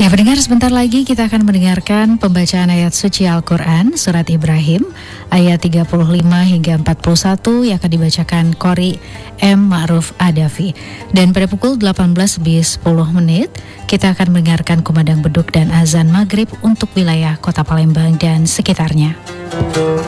Ya, pendengar, sebentar lagi kita akan mendengarkan pembacaan ayat suci Al-Quran Surat Ibrahim ayat 35 hingga 41 yang akan dibacakan Qori M. Ma'ruf Adafi. Dan pada pukul 18:10 kita akan mendengarkan kumandang beduk dan azan maghrib untuk wilayah kota Palembang dan sekitarnya.